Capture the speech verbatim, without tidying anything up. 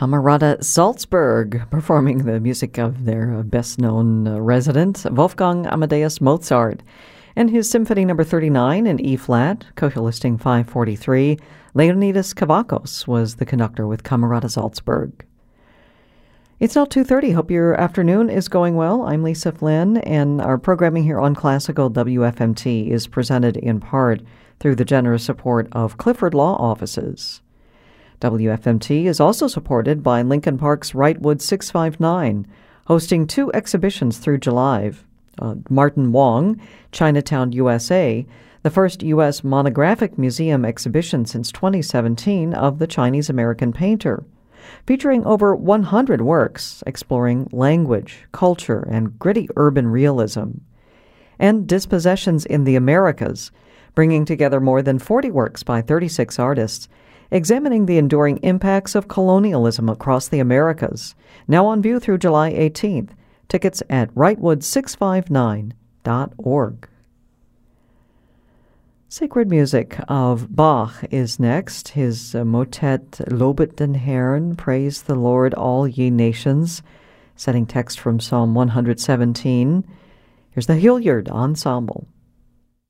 Camerata Salzburg, performing the music of their best-known uh, resident, Wolfgang Amadeus Mozart, and his Symphony Number thirty-nine in E-flat, Köchel listing five forty-three. Leonidas Kavakos was the conductor with Camerata Salzburg. It's now two thirty. Hope your afternoon is going well. I'm Lisa Flynn, and our programming here on Classical W F M T is presented in part through the generous support of Clifford Law Offices. W F M T is also supported by Lincoln Park's Wrightwood six five nine, hosting two exhibitions through July. Uh, Martin Wong, Chinatown, U S A, the first U S monographic museum exhibition since twenty seventeen of the Chinese-American painter, featuring over one hundred works exploring language, culture, and gritty urban realism. And Dispossessions in the Americas, bringing together more than forty works by thirty-six artists, examining the enduring impacts of colonialism across the Americas. Now on view through July eighteenth. Tickets at wrightwood six five nine dot org. Sacred music of Bach is next. His uh, motet Lobet den Herrn, Praise the Lord, All Ye Nations, setting text from Psalm one hundred seventeen. Here's the Hilliard Ensemble.